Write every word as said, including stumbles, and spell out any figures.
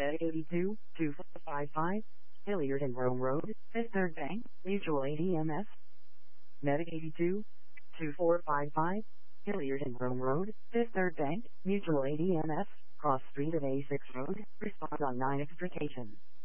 Medic eighty-two, two five five, Hilliard and Rome Road, Fifth Third Bank, Mutual A D M S. Medic eighty-two, two four five five, Hilliard and Rome Road, Fifth Third Bank, Mutual A D M S, cross street of A six Road, respond on nine extrication.